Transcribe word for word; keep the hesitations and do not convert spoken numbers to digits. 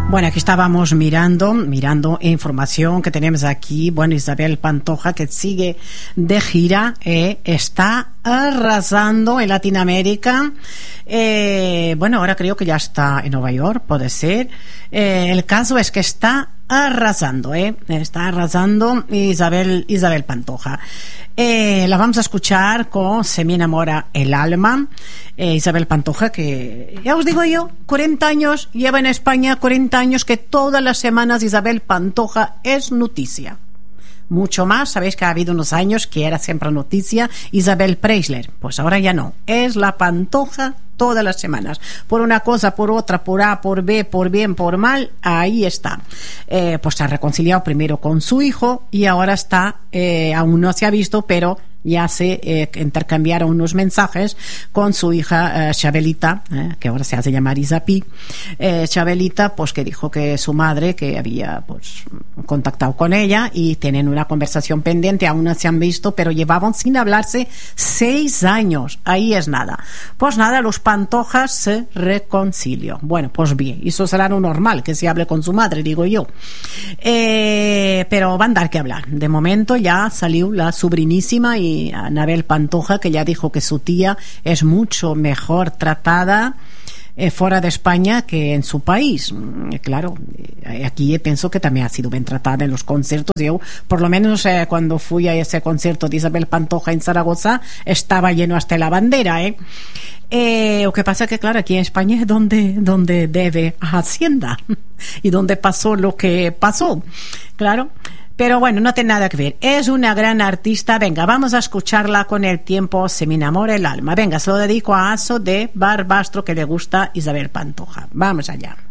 Bueno, aquí estábamos mirando, mirando información que tenemos aquí. Bueno, Isabel Pantoja, que sigue de gira, eh, está arrasando en Latinoamérica. Eh, bueno, ahora creo que ya está en Nueva York, puede ser. Eh, el caso es que está arrasando, eh, está arrasando Isabel, Isabel Pantoja. Eh, la vamos a escuchar con Se me enamora el alma. Eh, Isabel Pantoja, que ya os digo yo, cuarenta años lleva en España, cuarenta años que todas las semanas Isabel Pantoja es noticia. Mucho más, sabéis que ha habido unos años que era siempre noticia Isabel Preisler, pues ahora ya no, es la Pantoja todas las semanas, por una cosa, por otra, por A, por B, por bien, por mal, ahí está. Eh, pues se ha reconciliado primero con su hijo y ahora está, eh, aún no se ha visto, pero ya se eh, intercambiaron unos mensajes con su hija eh, Chabelita, eh, que ahora se hace llamar Isapi. eh, Chabelita, pues que dijo que su madre, que había pues contactado con ella y tienen una conversación pendiente, aún no se han visto, pero llevaban sin hablarse seis años, ahí es nada. Pues nada, los Pantojas se reconcilió. Bueno, pues bien, eso será lo normal, que se hable con su madre, digo yo. Eh, pero van a dar que hablar. De momento ya salió la sobrinísima y Anabel Pantoja, que ya dijo que su tía es mucho mejor tratada eh, fuera de España que en su país. Eh, claro, eh, aquí pienso que también ha sido bien tratada en los conciertos. Yo, por lo menos eh, cuando fui a ese concierto de Isabel Pantoja en Zaragoza, estaba lleno hasta la bandera, ¿eh? Eh, lo que pasa es que, claro, aquí en España es donde, donde debe a Hacienda y donde pasó lo que pasó, claro. Pero bueno, no tiene nada que ver. Es una gran artista. Venga, vamos a escucharla con el tiempo. Se me enamora el alma. Venga, se lo dedico a Aso de Barbastro, que le gusta Isabel Pantoja. Vamos allá.